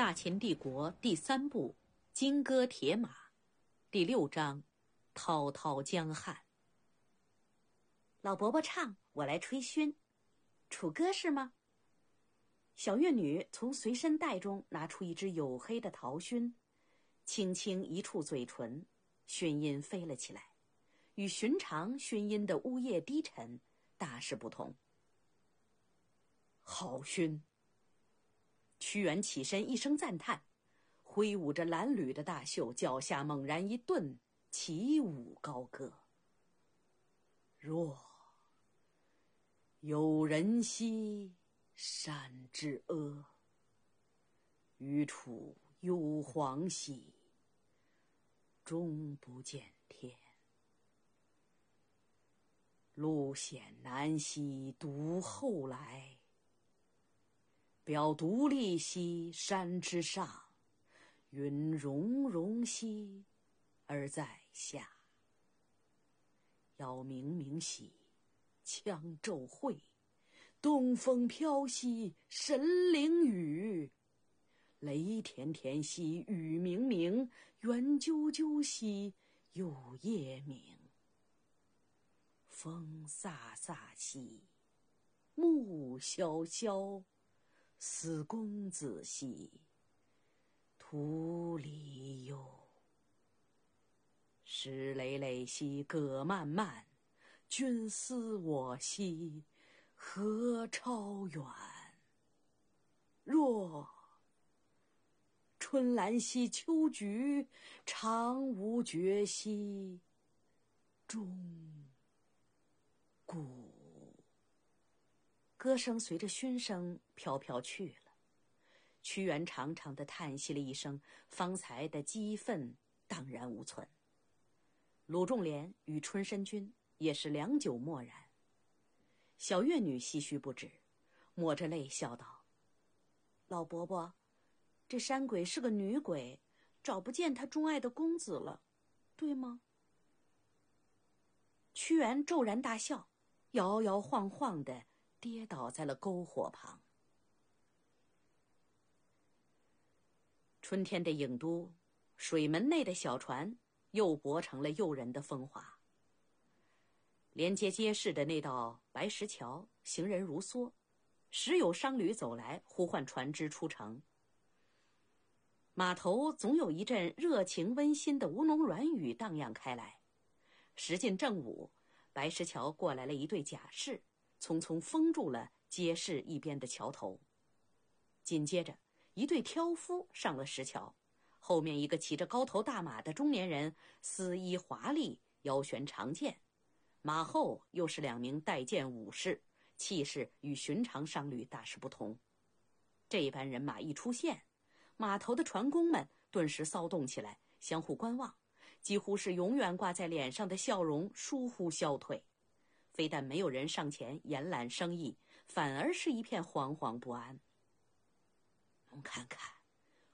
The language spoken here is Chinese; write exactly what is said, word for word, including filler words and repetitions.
大秦帝国第三部《金戈铁马》第六章滔滔江汉。老伯伯唱，我来吹埙。楚歌是吗？小乐女从随身袋中拿出一支黝黑的陶埙，轻轻一触嘴唇，埙音飞了起来，与寻常埙音的呜咽低沉大是不同。好埙！屈原起身一声赞叹，挥舞着褴褛的大袖，脚下猛然一顿，起舞高歌。若有人兮山之阿，余处幽篁兮终不见天。路险难兮独后来，表独立兮山之上，云溶溶兮而在下。遥冥冥兮羌骤会，东风飘兮神灵语。雷田田兮雨冥冥，圆啾啾兮有夜明。风飒飒兮木萧萧，思公子兮徒离忧。石累累兮葛漫漫，君思我兮何超远。若春兰兮秋菊，长无绝兮终古。歌声随着埙声飘飘去了，屈原长长的叹息了一声，方才的激愤荡然无存。鲁仲连与春申君也是良久默然。小乐女唏嘘不止，抹着泪笑道：老伯伯，这山鬼是个女鬼，找不见她钟爱的公子了，对吗？屈原骤然大笑，摇摇晃晃地跌倒在了篝火旁。春天的郢都，水门内的小船又泊成了诱人的风华。连接街市的那道白石桥，行人如梭，时有商旅走来，呼唤船只出城。码头总有一阵热情温馨的吴侬软语荡漾开来。时近正午，白石桥过来了一队甲士，匆匆封住了街市一边的桥头。紧接着，一队挑夫上了石桥，后面一个骑着高头大马的中年人，丝衣华丽，腰悬长剑，马后又是两名带剑武士，气势与寻常商旅大是不同。这般人马一出现，码头的船工们顿时骚动起来，相互观望，几乎是永远挂在脸上的笑容疏忽消退。非但没有人上前延揽生意，反而是一片惶惶不安。我们看看